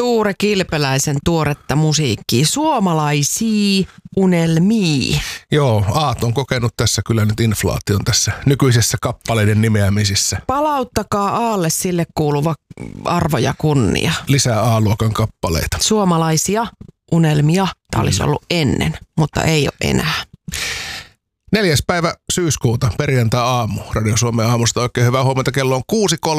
Tuure Kilpeläisen tuoretta musiikkia. Suomalaisia unelmia. Joo, Aat on kokenut tässä kyllä nyt inflaation tässä nykyisessä kappaleiden nimeämisissä. Palauttakaa Aalle sille kuuluva arvo ja kunnia. Lisää A-luokan kappaleita. Suomalaisia unelmia. Tämä olisi ollut ennen, mutta ei ole enää. 4. päivä syyskuuta, perjantai-aamu. Radio Suomen aamusta oikein hyvää huomenta. Kello on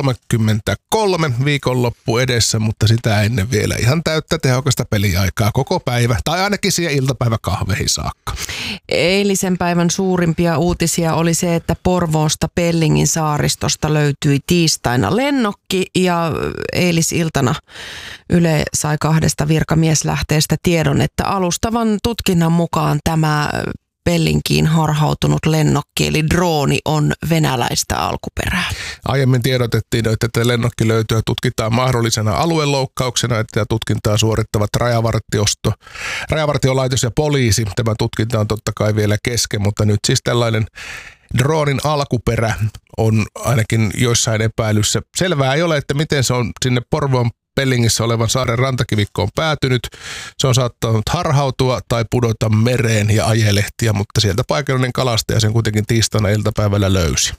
6.33, viikonloppu edessä, mutta sitä ennen vielä ihan täyttä tehokasta peliaikaa koko päivä. Tai ainakin siihen iltapäiväkahveihin saakka. Eilisen päivän suurimpia uutisia oli se, että Porvoosta Pellingin saaristosta löytyi tiistaina lennokki ja eilisiltana Yle sai 2 virkamieslähteestä tiedon, että alustavan tutkinnan mukaan tämä Pellinkiin harhautunut lennokki, eli drooni, on venäläistä alkuperää. Aiemmin tiedotettiin, että lennokki löytyy ja tutkitaan mahdollisena alueloukkauksena, että tutkintaa suorittavat rajavartiolaitos ja poliisi. Tämä tutkinta on totta kai vielä kesken, mutta nyt siis tällainen droonin alkuperä on ainakin joissain epäilyssä. Selvää ei ole, että miten se on sinne Porvoon Pellingissä olevan saaren rantakivikkoon päätynyt. Se on saattanut harhautua tai pudota mereen ja ajelehtiä, mutta sieltä paikallinen kalastaja sen kuitenkin tiistaina iltapäivällä löysi.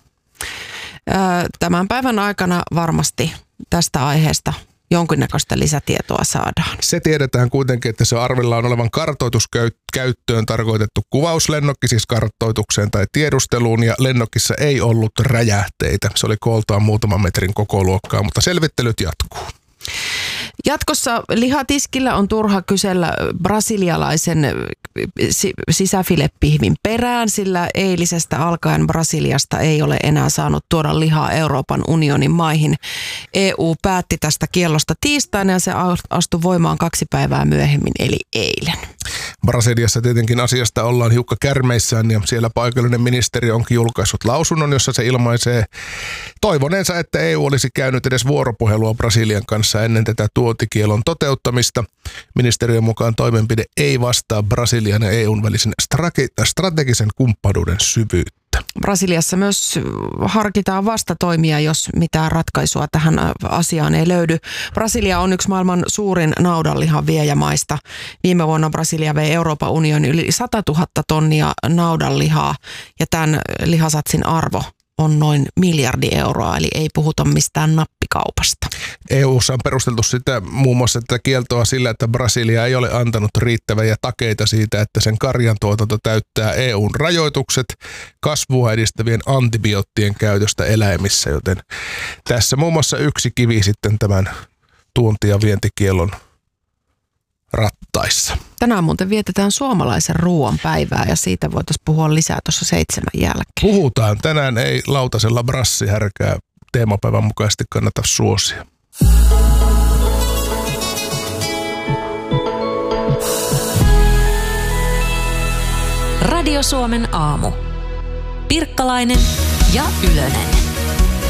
Tämän päivän aikana varmasti tästä aiheesta jonkinnäköistä lisätietoa saadaan. Se tiedetään kuitenkin, että se arvellaan olevan kartoituskäyttöön tarkoitettu kuvauslennokki, siis kartoitukseen tai tiedusteluun, ja lennokissa ei ollut räjähteitä. Se oli kooltaan muutaman metrin kokoluokkaa, mutta selvittelyt jatkuu. Jatkossa lihatiskillä on turha kysellä brasilialaisen sisäfilepihvin perään, sillä eilisestä alkaen Brasiliasta ei ole enää saanut tuoda lihaa Euroopan unionin maihin. EU päätti tästä kiellosta tiistaina ja se astui voimaan 2 päivää myöhemmin, eli eilen. Brasiliassa tietenkin asiasta ollaan hiukka kärmeissään ja siellä paikallinen ministeri onkin julkaissut lausunnon, jossa se ilmaisee toivoneensa, että EU olisi käynyt edes vuoropuhelua Brasilian kanssa ennen tätä tuontikielon toteuttamista. Ministeriön mukaan toimenpide ei vastaa Brasilian ja EUn välisen strategisen kumppanuuden syvyyttä. Brasiliassa myös harkitaan vastatoimia, jos mitään ratkaisua tähän asiaan ei löydy. Brasilia on yksi maailman suurin naudanlihan viejämaista. Viime vuonna Brasilia vei Euroopan unionin yli 100 000 tonnia naudanlihaa ja tämän lihasatsin arvo on noin 1 miljardi euroa, eli ei puhuta mistään nappikaupasta. EU:ssa on perusteltu sitä muun muassa tätä kieltoa sillä, että Brasilia ei ole antanut riittäviä takeita siitä, että sen karjantuotanto täyttää EUn rajoitukset kasvua edistävien antibioottien käytöstä eläimissä, joten tässä muun muassa yksi kivi sitten tämän tuonti- ja vientikiellon rattaissa. Tänään muuten vietetään suomalaisen ruoan päivää ja siitä voitaisiin puhua lisää tuossa 7 jälkeen. Puhutaan. Tänään ei lautasella brassihärkää teemapäivän mukaisesti kannata suosia. Radio Suomen aamu. Pirkkalainen ja Ylönen.